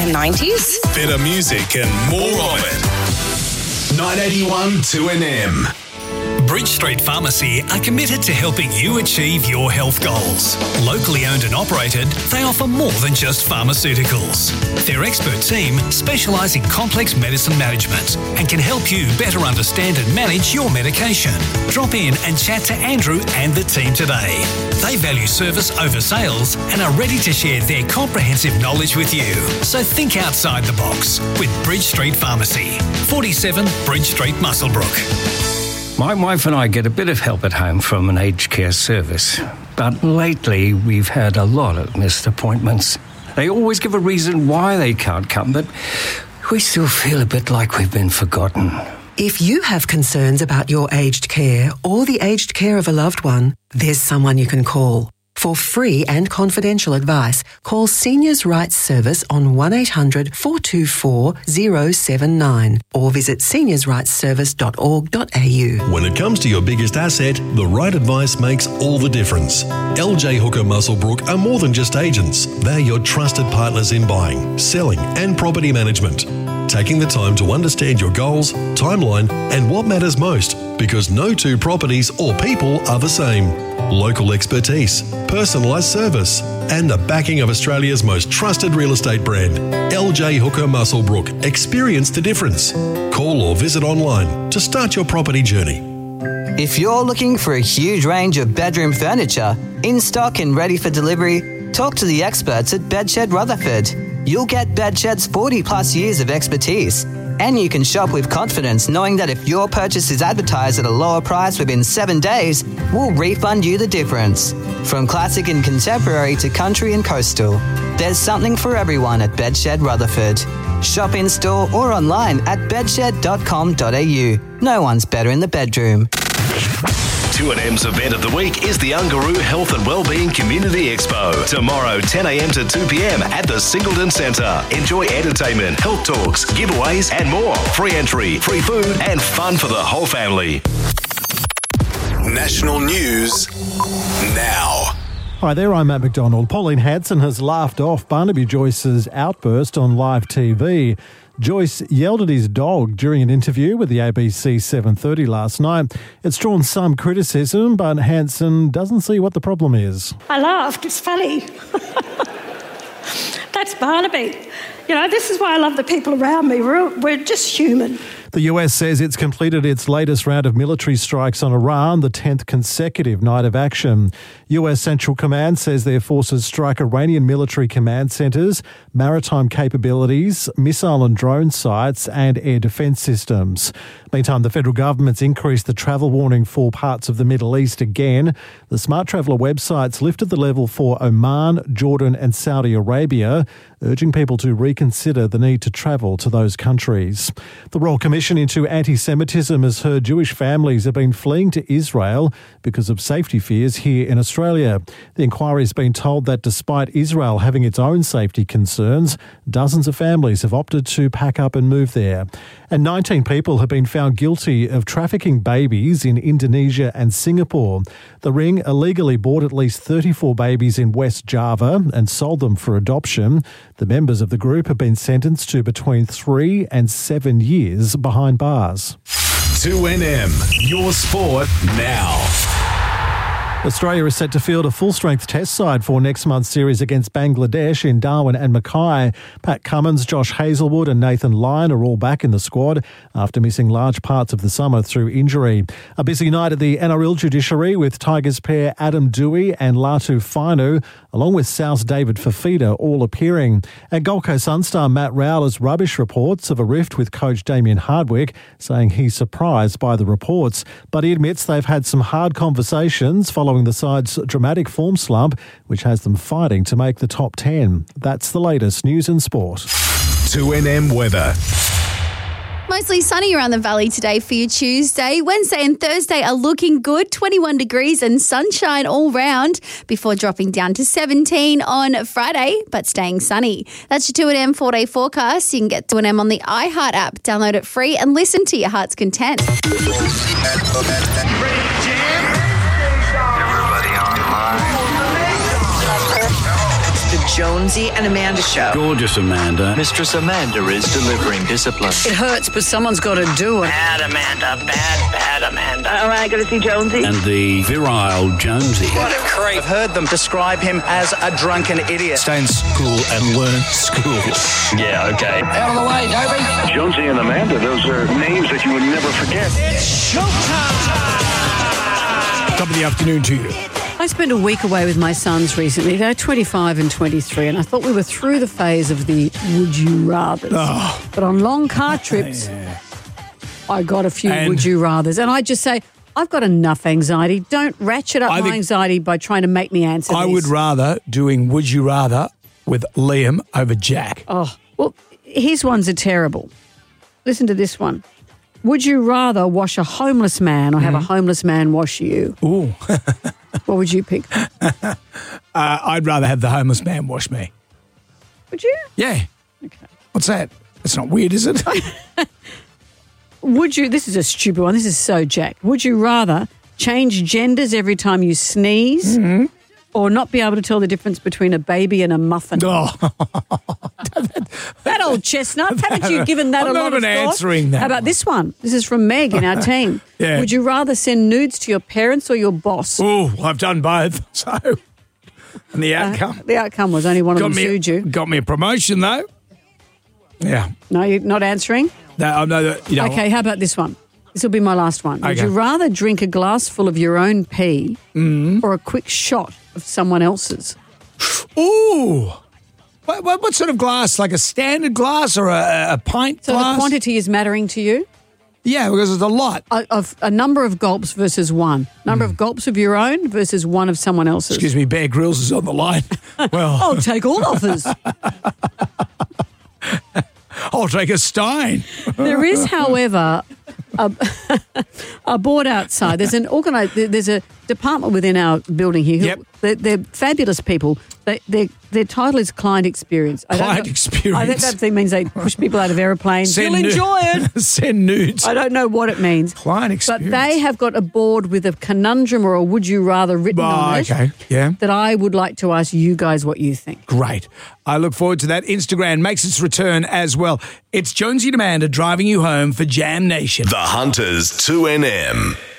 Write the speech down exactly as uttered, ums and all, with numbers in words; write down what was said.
the nineties. Better music and more of it. nine eighty-one two N M. Bridge Street Pharmacy are committed to helping you achieve your health goals. Locally owned and operated, they offer more than just pharmaceuticals. Their expert team specialise in complex medicine management and can help you better understand and manage your medication. Drop in and chat to Andrew and the team today. They value service over sales and are ready to share their comprehensive knowledge with you. So think outside the box with Bridge Street Pharmacy, forty-seven Bridge Street, Muswellbrook. My wife and I get a bit of help at home from an aged care service, but lately we've had a lot of missed appointments. They always give a reason why they can't come, but we still feel a bit like we've been forgotten. If you have concerns about your aged care or the aged care of a loved one, there's someone you can call. For free and confidential advice, call Seniors Rights Service on one eight hundred four two four zero seven nine or visit seniors rights service dot org dot a u. When it comes to your biggest asset, the right advice makes all the difference. L J Hooker Muswellbrook are more than just agents. They're your trusted partners in buying, selling and property management. Taking the time to understand your goals, timeline and what matters most, because no two properties or people are the same. Local expertise, personalised service and the backing of Australia's most trusted real estate brand, L J Hooker Muswellbrook. Experience the difference. Call or visit online to start your property journey. If you're looking for a huge range of bedroom furniture, in stock and ready for delivery, talk to the experts at Bedshed Rutherford. You'll get Bedshed's forty plus years of expertise, and you can shop with confidence knowing that if your purchase is advertised at a lower price within seven days, we'll refund you the difference. From classic and contemporary to country and coastal, there's something for everyone at Bedshed Rutherford. Shop in store or online at bedshed dot com dot a u. No one's better in the bedroom. two N M's event of the week is the Ungaroo Health and Wellbeing Community Expo. Tomorrow, ten a m to two p m at the Singleton Centre. Enjoy entertainment, health talks, giveaways and more. Free entry, free food and fun for the whole family. National news now. Hi there, I'm Matt McDonald. Pauline Hanson has laughed off Barnaby Joyce's outburst on live T V. Joyce yelled at his dog during an interview with the A B C seven thirty last night. It's drawn some criticism, but Hanson doesn't see what the problem is. I laughed. It's funny. That's Barnaby. You know, this is why I love the people around me. We're, we're just human. The U S says it's completed its latest round of military strikes on Iran, the tenth consecutive night of action. U S Central Command says their forces strike Iranian military command centres, maritime capabilities, missile and drone sites and air defence systems. Meantime, the federal government's increased the travel warning for parts of the Middle East again. The Smart Traveller websites lifted the level for Oman, Jordan and Saudi Arabia, urging people to reconsider the need to travel to those countries. The Royal Commission into Anti-Semitism has heard Jewish families have been fleeing to Israel because of safety fears here in Australia. The inquiry has been told that despite Israel having its own safety concerns, dozens of families have opted to pack up and move there. And nineteen people have been found guilty of trafficking babies in Indonesia and Singapore. The ring illegally bought at least thirty-four babies in West Java and sold them for adoption. The members of the group have been sentenced to between three and seven years behind bars. two N M, your sport now. Australia is set to field a full-strength test side for next month's series against Bangladesh in Darwin and Mackay. Pat Cummins, Josh Hazelwood and Nathan Lyon are all back in the squad after missing large parts of the summer through injury. A busy night at the N R L judiciary with Tigers pair Adam Dewey and Latu Fainu, along with South's David Fafita, all appearing. And Gold Coast Sun star Matt Rowell has rubbish reports of a rift with coach Damien Hardwick, saying he's surprised by the reports. But he admits they've had some hard conversations following the side's dramatic form slump, which has them fighting to make the top ten. That's the latest news and sport. two N M weather. Mostly sunny around the valley today for your Tuesday. Wednesday and Thursday are looking good, twenty-one degrees and sunshine all round before dropping down to seventeen on Friday, but staying sunny. That's your two N M four-day forecast. You can get two N M on the iHeart app. Download it free and listen to your heart's content. Jonesy and Amanda Show. Gorgeous Amanda. Mistress Amanda is delivering discipline. It hurts, but someone's got to do it. Bad Amanda, bad, bad Amanda. All right, going to see Jonesy. And the virile Jonesy. What a creep. I've heard them describe him as a drunken idiot. Stay in school and learn school. Yeah, okay. Out of the way, Toby. Jonesy and Amanda, those are names that you would never forget. It's showtime! Top of the afternoon to you. I spent a week away with my sons recently. They're twenty-five and twenty-three, and I thought we were through the phase of the would you rathers. Oh. But on long car trips, Yeah. I got a few And- would you rathers. And I just say, I've got enough anxiety. Don't ratchet up I my think- anxiety by trying to make me answer I these. would rather doing Would You Rather with Liam over Jack. Oh, well, his ones are terrible. Listen to this one. Would you rather wash a homeless man or have a homeless man wash you? Ooh. What would you pick? uh, I'd rather have the homeless man wash me. Would you? Yeah. Okay. What's that? That's not weird, is it? Would you, this is a stupid one, this is so Jack. Would you rather change genders every time you sneeze Mm-hmm. or not be able to tell the difference between a baby and a muffin? Oh. That old chestnut, haven't you given that I'm a not lot of even thought? answering that How about one. this one? This is from Meg in our team. Yeah. Would you rather send nudes to your parents or your boss? Oh, I've done both. So, and the outcome. Uh, the outcome was only one of got them me, sued you. Got me a promotion, though. Yeah. No, you're not answering? No, I know that, you know. Okay, how about this one? This will be my last one. Would Okay. you rather drink a glass full of your own pee Mm. or a quick shot of someone else's? Ooh. What, what, what sort of glass? Like a standard glass or a, a pint So glass? the quantity is mattering to you? Yeah, because it's a lot. A, of a number of gulps versus one. Number of gulps of your own versus one of someone else's. Excuse me, Bear Grylls is on the line. Well, I'll take all offers. I'll take a Stein. There is, however, a, a board outside. There's an organized. There's a department within our building here. Who, Yep. they're, they're fabulous people. They, their their title is client experience. I don't Client know- experience. I think that thing means they push people out of aeroplanes. Send You'll nu- enjoy it. Send nudes. I don't know what it means. Client But experience. they have got a board with a conundrum or a would you rather written Oh, on it. okay, yeah. That I would like to ask you guys what you think. Great. I look forward to that. Instagram makes its return as well. It's Jonesy and Amanda driving you home for Jam Nation. The Hunters two N M.